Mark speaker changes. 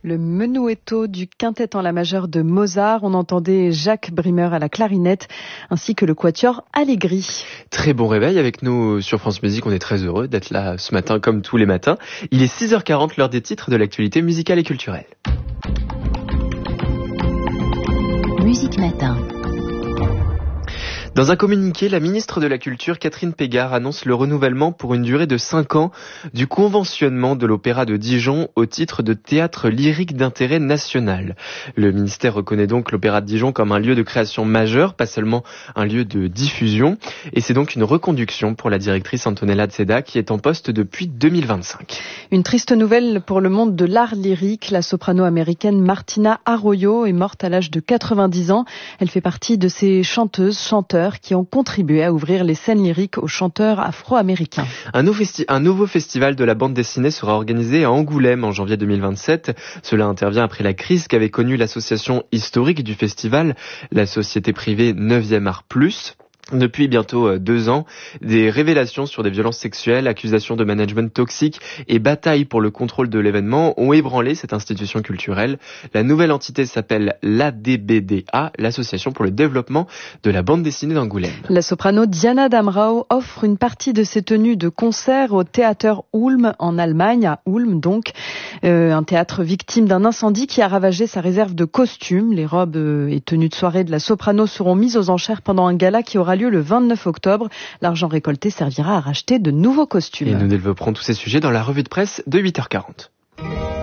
Speaker 1: Le menuetto du quintet en la majeure de Mozart. On entendait Jacques Brimmer à la clarinette, ainsi que le quatuor Allegri.
Speaker 2: Très bon réveil avec nous sur France Musique. On est très heureux d'être là ce matin, comme tous les matins. Il est 6h40, l'heure des titres de l'actualité musicale et culturelle.
Speaker 3: Musique Matin.
Speaker 2: Dans un communiqué, la ministre de la Culture, Catherine Pégard, annonce le renouvellement pour une durée de 5 ans du conventionnement de l'Opéra de Dijon au titre de théâtre lyrique d'intérêt national. Le ministère reconnaît donc l'Opéra de Dijon comme un lieu de création majeur, pas seulement un lieu de diffusion. Et c'est donc une reconduction pour la directrice Antonella Zeda qui est en poste depuis 2025.
Speaker 1: Une triste nouvelle pour le monde de l'art lyrique. La soprano américaine Martina Arroyo est morte à l'âge de 90 ans. Elle fait partie de ces chanteurs qui ont contribué à ouvrir les scènes lyriques aux chanteurs afro-américains.
Speaker 2: Un nouveau festival de la bande dessinée sera organisé à Angoulême en janvier 2027. Cela intervient après la crise qu'avait connue l'association historique du festival, la société privée 9e Art Plus. Depuis bientôt 2 ans, des révélations sur des violences sexuelles, accusations de management toxique et bataille pour le contrôle de l'événement ont ébranlé cette institution culturelle. La nouvelle entité s'appelle l'ADBDA, l'Association pour le développement de la bande dessinée d'Angoulême.
Speaker 1: La soprano Diana Damrau offre une partie de ses tenues de concert au Theater Ulm en Allemagne, à Ulm donc, un théâtre victime d'un incendie qui a ravagé sa réserve de costumes. Les robes et tenues de soirée de la soprano seront mises aux enchères pendant un gala qui aura lieu le 29 octobre. L'argent récolté servira à racheter de nouveaux costumes.
Speaker 2: Et nous développerons tous ces sujets dans la revue de presse de 8h40.